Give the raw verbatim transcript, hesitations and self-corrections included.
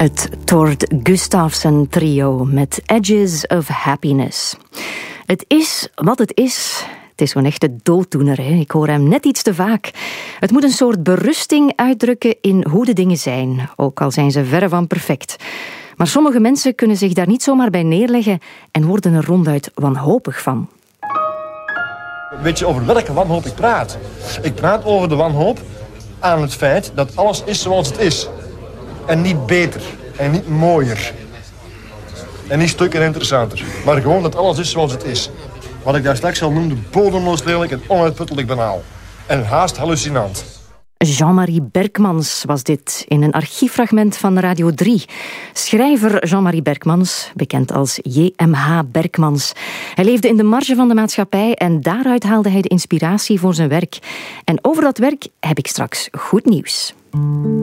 Het Tord Gustafsson trio met Edges of Happiness. Het is wat het is. Het is zo'n echte dooddoener, hè? Ik hoor hem net iets te vaak. Het moet een soort berusting uitdrukken in hoe de dingen zijn, ook al zijn ze verre van perfect. Maar sommige mensen kunnen zich daar niet zomaar bij neerleggen en worden er ronduit wanhopig van. Weet je over welke wanhoop ik praat? Ik praat over de wanhoop aan het feit dat alles is zoals het is. En niet beter. En niet mooier. En niet stukken interessanter. Maar gewoon dat alles is zoals het is. Wat ik daar straks al noemde, bodemloos lelijk en onuitputtelijk banaal. En haast hallucinant. Jean-Marie Berkmans was dit in een archieffragment van Radio drie. Schrijver Jean-Marie Berkmans, bekend als J M H Berkmans. Hij leefde in de marge van de maatschappij en daaruit haalde hij de inspiratie voor zijn werk. En over dat werk heb ik straks goed nieuws.